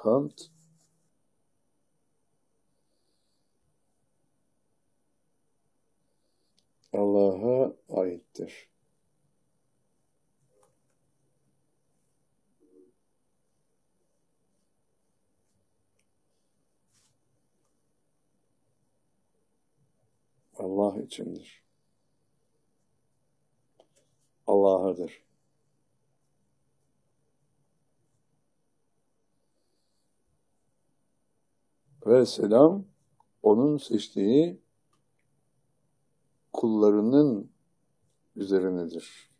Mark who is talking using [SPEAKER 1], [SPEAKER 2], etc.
[SPEAKER 1] hamd Allah'a aittir. Allah içindir. Allah'adır. Ve selam onun seçtiği kullarının üzerinedir.